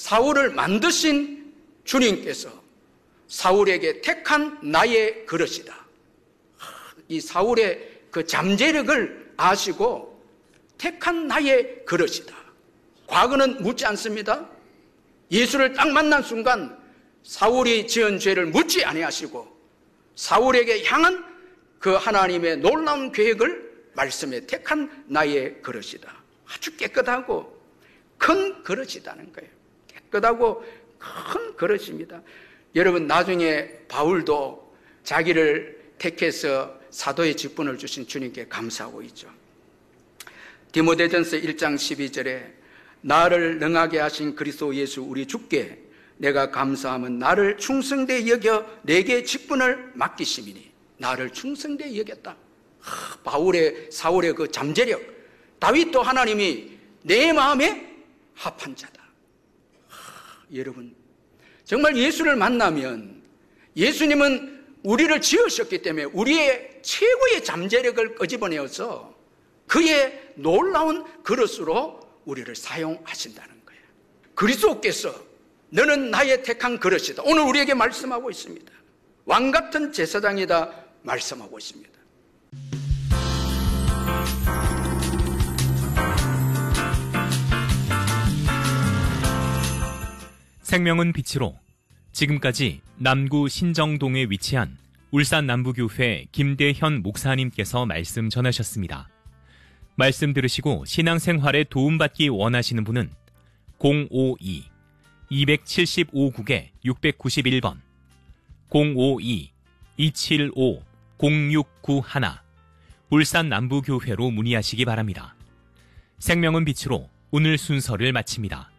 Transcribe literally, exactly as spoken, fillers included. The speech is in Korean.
사울을 만드신 주님께서 사울에게 택한 나의 그릇이다. 이 사울의 그 잠재력을 아시고 택한 나의 그릇이다. 과거는 묻지 않습니다. 예수를 딱 만난 순간 사울이 지은 죄를 묻지 아니하시고 사울에게 향한 그 하나님의 놀라운 계획을 말씀에 택한 나의 그릇이다. 아주 깨끗하고 큰 그릇이라는 거예요. 깨끗하고 큰 그릇입니다. 여러분, 나중에 바울도 자기를 택해서 사도의 직분을 주신 주님께 감사하고 있죠. 디모데전서 일 장 십이 절에 나를 능하게 하신 그리스도 예수 우리 주께 내가 감사함은 나를 충성되이 여겨 내게 직분을 맡기심이니. 나를 충성되이 여겼다. 하, 바울의 사울의 그 잠재력, 다윗도 하나님이 내 마음에 합한 자다. 하, 여러분, 정말 예수를 만나면 예수님은 우리를 지으셨기 때문에 우리의 최고의 잠재력을 끄집어내어서 그의 놀라운 그릇으로 우리를 사용하신다는 거예요. 그리스도께서 너는 나의 택한 그릇이다. 오늘 우리에게 말씀하고 있습니다. 왕같은 제사장이다 말씀하고 있습니다. 생명은 빛으로. 지금까지 남구 신정동에 위치한 울산 남부교회 김대현 목사님께서 말씀 전하셨습니다. 말씀 들으시고 신앙생활에 도움받기 원하시는 분은 공오이 이칠오 국에 육구일 번, 공오이 이칠오 공육구일 울산 남부교회로 문의하시기 바랍니다. 생명은 빛으로 오늘 순서를 마칩니다.